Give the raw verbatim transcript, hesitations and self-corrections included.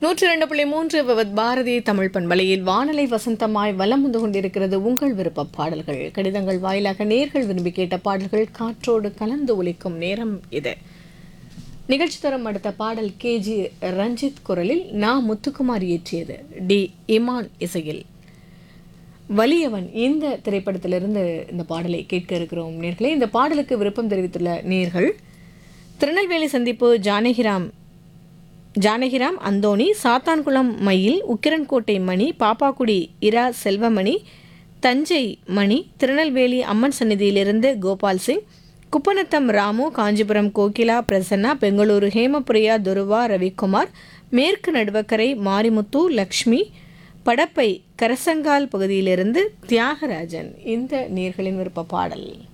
நூற்றி இரண்டு புள்ளி மூன்று விவத் பாரதி தமிழ் பண்பலையில் வானலை வசந்தமாய் வலம் வந்து கொண்டிருக்கிறது உங்கள் விருப்ப பாடல்கள். கடிதங்கள் வாயிலாக நேர்கள் விரும்பி கேட்ட பாடல்கள் காற்றோடு கலந்து ஒலிக்கும் நேரம் இது. நிகழ்ச்சி தரும் அடுத்த பாடல் கே ஜி ரஞ்சித் குரலில் நா முத்துக்குமார் இயற்றியது, டி இமான் இசையில் வலியவன் இந்த திரைப்படத்திலிருந்து இந்த பாடலை கேட்க இருக்கிறோம் நேர்களே. இந்த பாடலுக்கு விருப்பம் தெரிவித்துள்ள நேர்கள் திருநெல்வேலி சந்திப்பு ஜானகிராம் ஜானகிராம் அந்தோணி, சாத்தான்குளம் மயில், உக்கிரன்கோட்டை மணி, பாப்பாக்குடி இரா செல்வமணி, தஞ்சை மணி, திருநெல்வேலி அம்மன் சந்நிதியிலிருந்து கோபால் சிங், குப்பநத்தம் ராமு, காஞ்சிபுரம் கோகிலா பிரசன்னா, பெங்களூரு ஹேமபிரியா துருவா ரவிக்குமார், மேற்கு நடுவக்கரை மாரிமுத்து லக்ஷ்மி, படப்பை கரசங்கால் பகுதியிலிருந்து தியாகராஜன் இந்த நேர்களின் விருப்ப பாடல்.